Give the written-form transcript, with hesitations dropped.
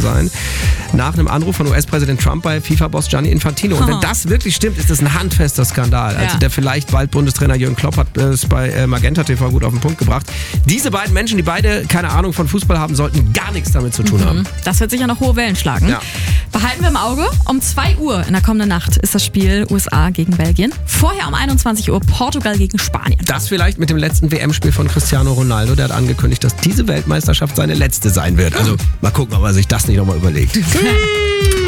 sein, nach einem Anruf von US-Präsident Trump bei FIFA-Boss Gianni Infantino. Und wenn das wirklich stimmt, ist das ein handfester Skandal. Also der vielleicht bald Bundestrainer Jürgen Klopp hat es bei Magenta TV gut auf den Punkt gebracht. Diese beiden Menschen, die beide keine Ahnung von Fußball haben, sollten gar nichts damit zu tun haben. Das wird sicher noch hohe Wellen schlagen. Ja. Behalten wir im Auge, um 2 Uhr in der kommenden Nacht ist das Spiel USA gegen Belgien. Vorher um 21 Uhr Portugal gegen Spanien. Das vielleicht mit dem letzten WM-Spiel von Cristiano Ronaldo. Der hat angekündigt, dass diese Weltmeisterschaft seine letzte sein wird. Also mal gucken, ob er sich das nicht nochmal überlegt.